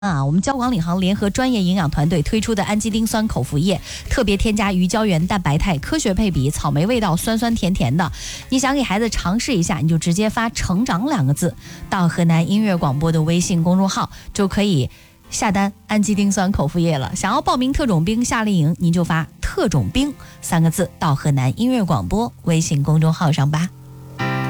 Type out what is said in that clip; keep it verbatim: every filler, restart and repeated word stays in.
啊，我们交广领航联合专业营养团队推出的氨基丁酸口服液，特别添加鱼胶原蛋白肽，科学配比，草莓味道，酸酸甜甜的。你想给孩子尝试一下，你就直接发成长两个字到河南音乐广播的微信公众号，就可以下单氨基丁酸口服液了。想要报名特种兵夏令营，您就发特种兵三个字到河南音乐广播微信公众号上吧。